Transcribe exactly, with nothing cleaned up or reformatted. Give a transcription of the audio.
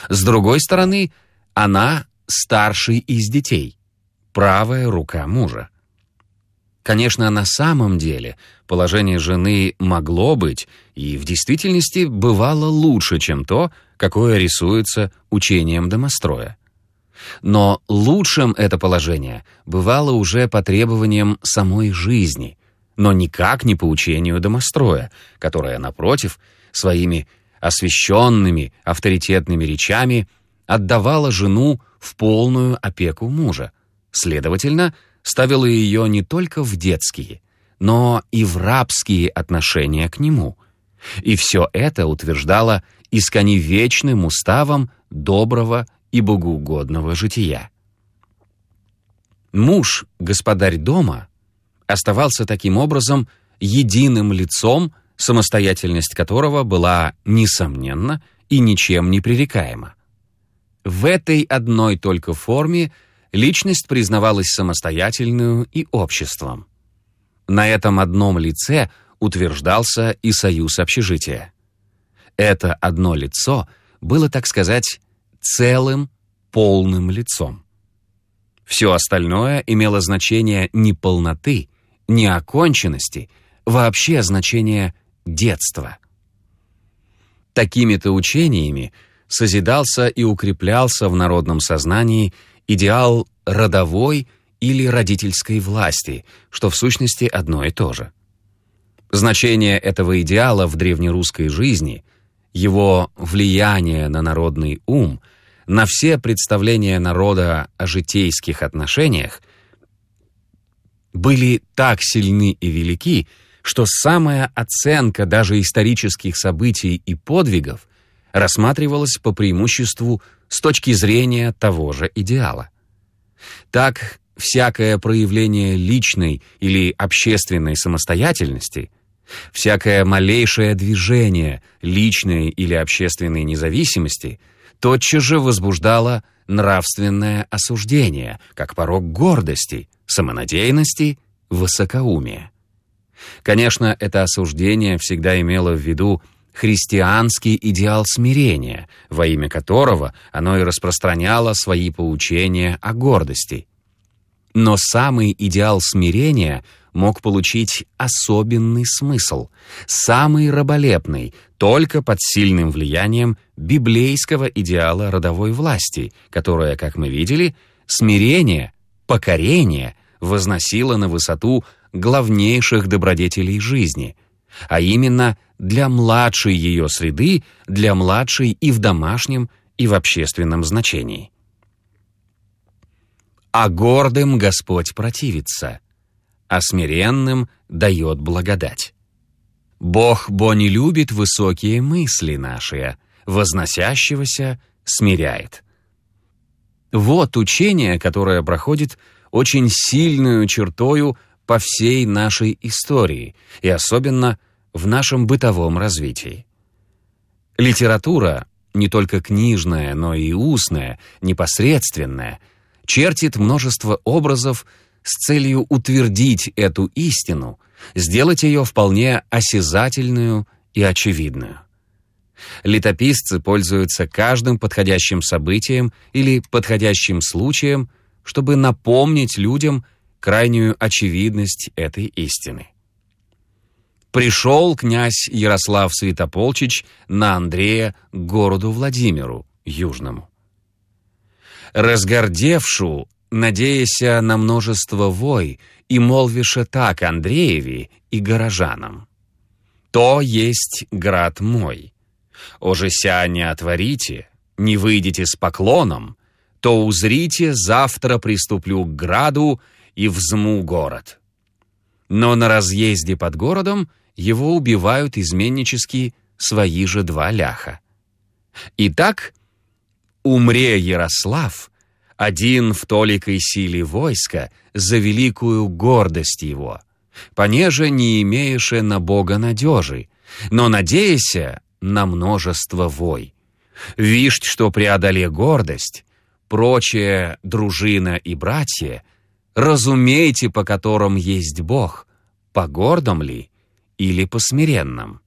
С другой стороны, она старший из детей, правая рука мужа. Конечно, на самом деле положение жены могло быть и в действительности бывало лучше, чем то, какое рисуется учением домостроя. Но лучшим это положение бывало уже по требованиям самой жизни, но никак не по учению домостроя, которое, напротив, своими освященными авторитетными речами отдавала жену в полную опеку мужа, следовательно, ставила ее не только в детские, но и в рабские отношения к нему. И все это утверждало исконевечным уставом доброго и богоугодного жития. Муж, господарь дома, оставался таким образом единым лицом, самостоятельность которого была несомненна и ничем не пререкаема. В этой одной только форме личность признавалась самостоятельную и обществом. На этом одном лице утверждался и союз общежития. Это одно лицо было, так сказать, целым, полным лицом. Все остальное имело значение не полноты, не оконченности, вообще значение детства. Такими-то учениями созидался и укреплялся в народном сознании идеал родовой или родительской власти, что в сущности одно и то же. Значение этого идеала в древнерусской жизни, его влияние на народный ум, на все представления народа о житейских отношениях были так сильны и велики, что самая оценка даже исторических событий и подвигов рассматривалась по преимуществу с точки зрения того же идеала. Так, всякое проявление личной или общественной самостоятельности, всякое малейшее движение личной или общественной независимости тотчас же возбуждало нравственное осуждение, как порок гордости, самонадеянности, высокоумия. Конечно, это осуждение всегда имело в виду христианский идеал смирения, во имя которого оно и распространяло свои поучения о гордости. Но самый идеал смирения мог получить особенный смысл, самый раболепный, только под сильным влиянием библейского идеала родовой власти, которое, как мы видели, смирение, покорение возносило на высоту главнейших добродетелей жизни, а именно для младшей ее среды, для младшей и в домашнем, и в общественном значении. «А гордым Господь противится, а смиренным дает благодать. Бог бо не любит высокие мысли наши, возносящегося смиряет». Вот учение, которое проходит очень сильную чертою по всей нашей истории, и особенно в нашем бытовом развитии. Литература, не только книжная, но и устная, непосредственная, чертит множество образов с целью утвердить эту истину, сделать ее вполне осязательную и очевидную. Летописцы пользуются каждым подходящим событием или подходящим случаем, чтобы напомнить людям крайнюю очевидность этой истины. Пришел князь Ярослав Святополчич на Андрея к городу Владимиру, южному. Разгордевшу, надеяся на множество вой, и молвише так Андрееви и горожанам: «То есть град мой. Ожеся не отворите, не выйдете с поклоном, то узрите, завтра приступлю к граду и взму город». Но на разъезде под городом его убивают изменнически свои же два ляха. Итак, умре Ярослав, один в толикой силе войска, за великую гордость его, понеже не имееше на Бога надежи, но надеяся на множество вой. Вишь, что преодоле гордость, прочая дружина и братья, разумейте, по которым есть Бог, по гордым ли или по смиренным.